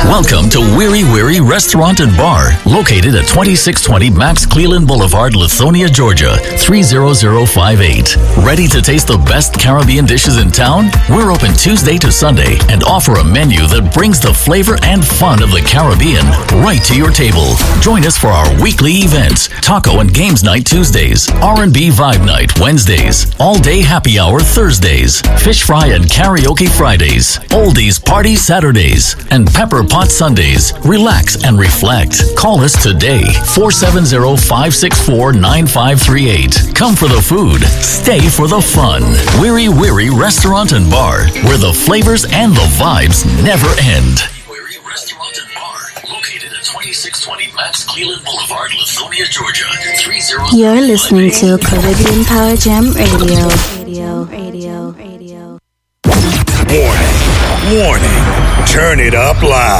Welcome to Weary Weary Restaurant and Bar, located at 2620 Max Cleland Boulevard, Lithonia, Georgia, 30058. Ready to taste the best Caribbean dishes in town? We're open Tuesday to Sunday and offer a menu that brings the flavor and fun of the Caribbean right to your table. Join us for our weekly events: Taco and Games Night Tuesdays, R&B Vibe Night Wednesdays, All Day Happy Hour Thursdays, Fish Fry and Karaoke Fridays, Oldies Party Saturdays, and Pepper Pot Sundays. Relax and reflect. Call us today, 470-564-9538. Come for the food, stay for the fun. Weary Weary Restaurant and Bar, where the flavors and the vibes never end. Weary Restaurant and Bar, located at 2620 Max Cleland Boulevard, Lithonia, Georgia, 30058. You're listening to Caribbean Power Jam Radio. Warning. Turn it up loud.